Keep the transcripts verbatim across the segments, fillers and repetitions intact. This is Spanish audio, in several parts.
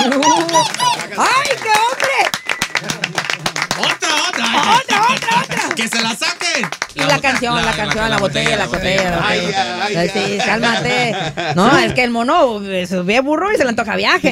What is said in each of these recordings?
¡Ay, qué hombre! ¡Otra, otra! ¡Otra, otra, otra! ¡Que se la saquen! Y la, la canción, la, la canción, la, la botella, la botella, la botella. La botella. Ay, ay, sí, cálmate. No, es que el mono se ve burro y se le antoja viaje.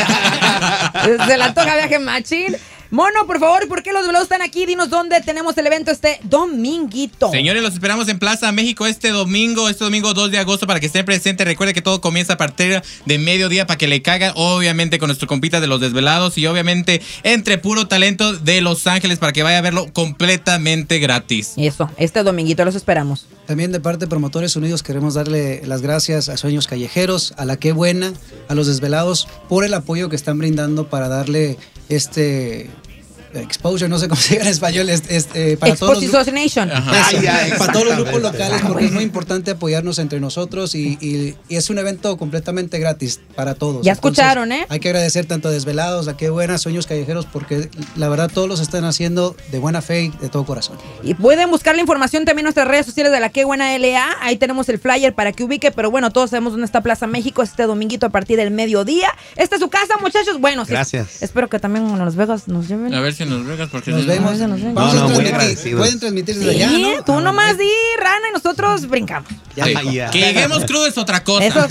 Se le antoja viaje machín. Mono, por favor, ¿por qué los desvelados están aquí? Dinos dónde tenemos el evento este dominguito. Señores, los esperamos en Plaza México este domingo, este domingo dos de agosto, para que estén presentes. Recuerde que todo comienza a partir de mediodía para que le caigan, obviamente, con nuestro compita de los desvelados y obviamente entre puro talento de Los Ángeles para que vaya a verlo completamente gratis. Eso, este dominguito los esperamos. También de parte de Promotores Unidos queremos darle las gracias a Sueños Callejeros, a La Qué Buena, a los desvelados por el apoyo que están brindando para darle este exposure, no sé cómo se diga en español, este, para todos los Nation. Ay, ay, para todos los grupos locales, porque es muy importante apoyarnos entre nosotros y, y, y es un evento completamente gratis para todos. Ya escucharon, Entonces, ¿eh? Hay que agradecer tanto a Desvelados, a Qué Buena, Sueños Callejeros, porque la verdad todos los están haciendo de buena fe y de todo corazón. Y pueden buscar la información también en nuestras redes sociales de La Qué Buena L A. Ahí tenemos el flyer para que ubique, pero bueno, todos sabemos dónde está Plaza México este dominguito a partir del mediodía. Esta es su casa, muchachos. Bueno, sí, gracias. Espero que también en Las Vegas nos lleven. A ver si nos vegas porque nos vemos. Nos vemos. Vamos no, a no, transmitir. Pueden transmitir desde Sí, allá, ¿no? tú Ah, nomás di, Rana, y nosotros brincamos. Ya, Sí. ya. Que lleguemos crudo es otra cosa. Eso.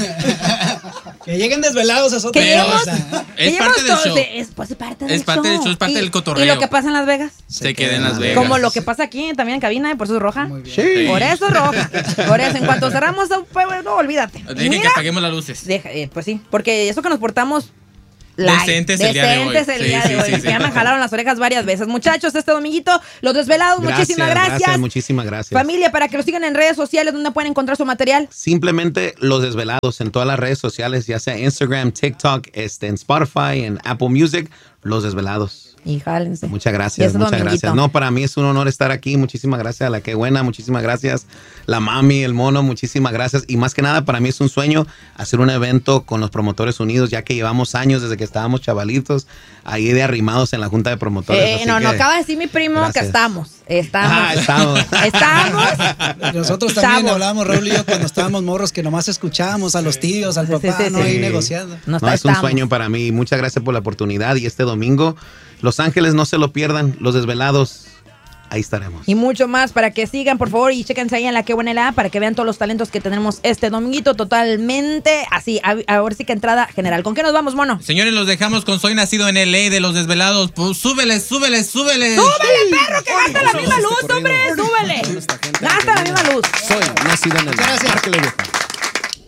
Que lleguen desvelados es otra Que lleguemos, cosa. que Es lleguemos parte del todos show. de- es, pues, es parte del Es parte show. del show, es parte Y- del cotorreo. Y lo que pasa en Las Vegas. Se queda en Las Vegas. Como lo que pasa aquí también en cabina, y por eso es roja. Muy bien. Sí. Por eso es roja. Por eso, en cuanto cerramos, pues, no, olvídate. Y Dejen que mira, apaguemos las luces. deja- eh, pues sí, porque eso que nos portamos Decentes el día de hoy. decentes el Sí, día sí, de hoy. sí, sí. Ya me jalaron las orejas varias veces. Muchachos, este dominguito, los desvelados, muchísimas gracias. Gracias, muchísimas gracias. Familia, para que lo sigan en redes sociales, donde pueden encontrar su material. Simplemente Los Desvelados en todas las redes sociales, ya sea Instagram, TikTok, este, en Spotify, en Apple Music, Los Desvelados. Y jálense. Muchas Y gracias, este muchas dominguito. gracias. No, para mí es un honor estar aquí. Muchísimas gracias a La Qué Buena, muchísimas gracias. La mami, el mono, muchísimas gracias. Y más que nada, para mí es un sueño hacer un evento con los Promotores Unidos, ya que llevamos años desde que estábamos chavalitos ahí de arrimados en la Junta de Promotores. Eh, así no, que, no, acaba de decir mi primo gracias. que estamos. Estamos. Ah, estamos. Estamos. Nosotros también Estamos. hablábamos, Raúl y yo, cuando estábamos morros, que nomás escuchábamos a los tíos, al Sí, papá, sí, sí, ¿no? sí. Ahí negociando. No, No, está- es un estamos. sueño para mí. Muchas gracias por la oportunidad. Y este domingo, Los Ángeles, no se lo pierdan. Los Desvelados, ahí estaremos. Y mucho más para que sigan, por favor, y chéquense ahí en La Qué Buena L A para que vean todos los talentos que tenemos este dominguito totalmente así. A- Ahora sí que entrada general. ¿Con qué nos vamos, mono? Señores, los dejamos con Soy Nacido en L A de Los Desvelados. Pues, súbele, súbele, súbele. ¡Súbele, perro, que gasta la misma luz, hombre! ¡Súbele! Gasta la misma luz. Soy nacido en el Gracias. Márquele, viejo.